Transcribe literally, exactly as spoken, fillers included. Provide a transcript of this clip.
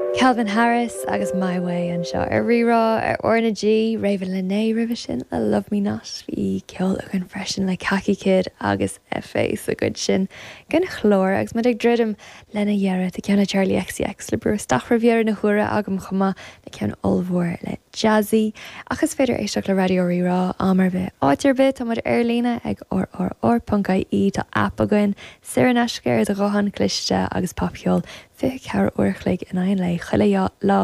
Calvin Harris agus My Way an seo ar rirá ar orna G raibh lené rih sin a Love Me Not hí ceol a chun freisin le Khaki Kid agus F A so good sin gan chlór agus mu ag ddridim lena dhearra a ceanna Charlie X C X le breú stachravíar na huara agam chuma na cean olmhór le jazzy agus féidir éisteach le radio rirá amar bheith áitir bit tá mud airlína ag or or or punca í tá app again Siran Ascar a rohan cliste agus papceol fi cear uirchlaigh in aon lei chuile lá